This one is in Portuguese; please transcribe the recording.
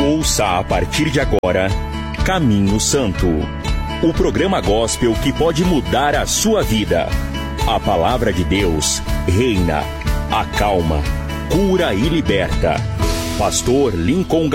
Ouça a partir de agora Caminho Santo, o programa gospel que pode mudar a sua vida. A palavra de Deus reina, acalma, cura e liberta. Pastor Lincoln